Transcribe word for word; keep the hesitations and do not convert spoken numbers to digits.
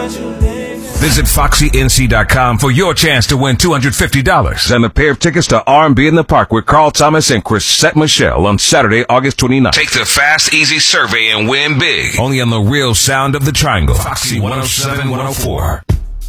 Visit Foxy N C dot com for your chance to win two hundred fifty dollars and a pair of tickets to R and B in the Park with Carl Thomas and Chrisette Michele on Saturday, August twenty-ninth. Take the Fast Easy survey and win big. Only on the real sound of the Triangle. Foxy one oh seven point one oh four.